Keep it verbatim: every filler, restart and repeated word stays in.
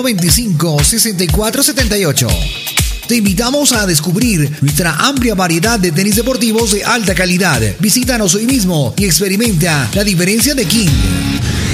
veinticinco, sesenta y cuatro setenta y ocho. Te invitamos a descubrir nuestra amplia variedad de tenis deportivos de alta calidad. Visítanos hoy mismo y experimenta la diferencia de King.